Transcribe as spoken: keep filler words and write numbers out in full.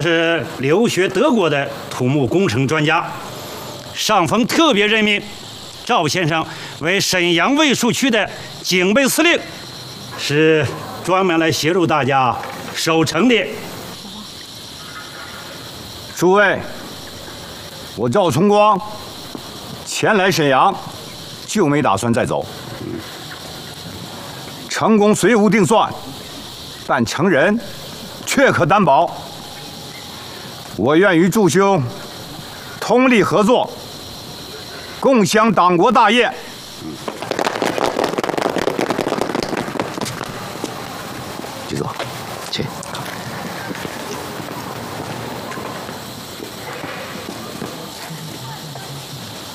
是留学德国的土木工程专家。上峰特别任命赵先生为沈阳卫戍区的警备司令，是专门来协助大家守城的。 诸位，我赵崇光前来沈阳，就没打算再走。成功虽无定算，但成仁却可担保。我愿与诸兄通力合作，共襄党国大业。 局座，去。